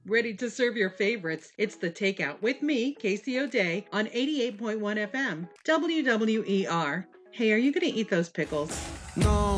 Ready to serve your favorites. It's The Takeout with me, Casey O'Day, on 88.1 FM, WWER. Hey, are you going to eat those pickles? No.